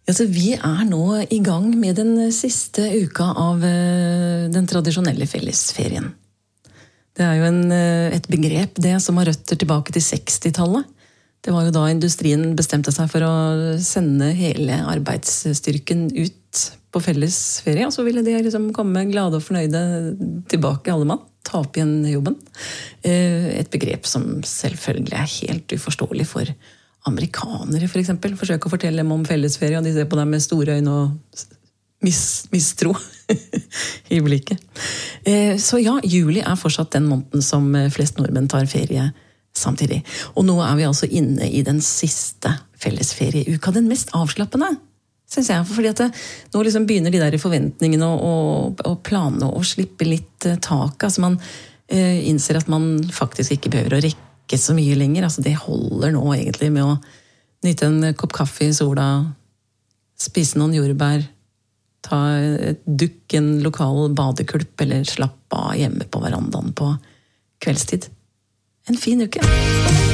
Ja, så vi nå I gang med den siste uka av den tradisjonelle fellesferien. Det jo et begrep det som har røtter tilbake til 60-tallet. Det var jo da industrien bestemte seg for å sende hele arbeidsstyrken ut på fellesferie, og så ville de liksom komme glade og fornøyde tilbake, alle mann, ta opp igjen jobben. Et begrep som selvfølgelig helt uforståelig for amerikanere, for eksempel. Forsøker å fortelle dem om fellesferie, og de ser på dem med store øyne og mistro I blikket. Så ja, juli fortsatt den måneden som flest nordmenn tar ferie samtidig. Og nå vi altså inne I den siste fellesferieuka, den mest avslappende, synes jeg. Fordi at nå liksom begynner de der forventningene og planene å slippe litt tak. Altså man innser at man faktisk ikke behøver å rekke så mye lenger. Altså det holder nå egentlig med å nyte en kopp kaffe I sola, spise noen jordbær, ta et dukk, en lokal badekulp, eller slappe av hjemme på verandaen på kveldstid. En fin uke.